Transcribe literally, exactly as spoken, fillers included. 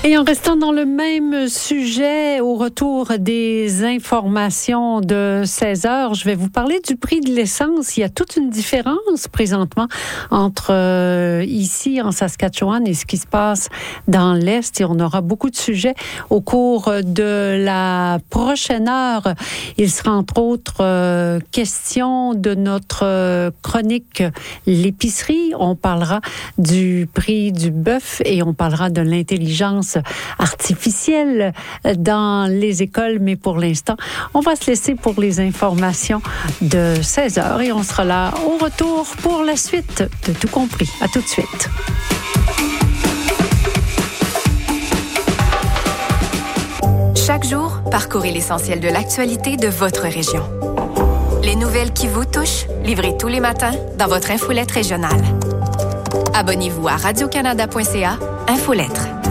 Et en restant dans le même sujet, au retour des informations de seize heures, je vais vous parler du prix de l'essence. Il y a toute une différence présentement entre euh, ici en Saskatchewan et ce qui se passe dans l'Est. Et on aura beaucoup de sujets au cours de la prochaine heure. Il sera entre autres euh, question de notre euh, chronique L'épicerie. On parlera du prix du bœuf et on parlera de l'intelligence artificielle dans les écoles, mais pour l'instant, on va se laisser pour les informations de seize heures et on sera là au retour pour la suite de Tout compris. À tout de suite. Chaque jour, parcourez l'essentiel de l'actualité de votre région. Les nouvelles qui vous touchent, livrées tous les matins dans votre infolette régionale. Abonnez-vous à radio canada point c a, Infolettre.